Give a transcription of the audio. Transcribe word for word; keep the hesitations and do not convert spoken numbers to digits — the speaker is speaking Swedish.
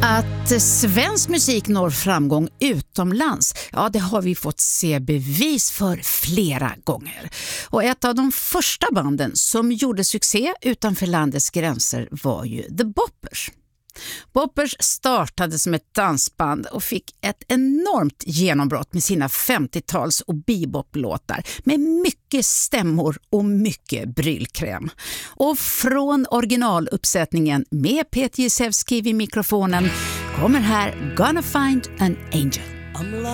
Att svensk musik når framgång utomlands, ja det har vi fått se bevis för flera gånger. Och ett av de första banden som gjorde succé utanför landets gränser var ju The Boppers. Boppers startade som ett dansband och fick ett enormt genombrott med sina femtiotals och bebop-låtar med mycket stämmor och mycket brylkräm. Och från originaluppsättningen med Peter Jezewski vid mikrofonen kommer här Gonna Find an Angel.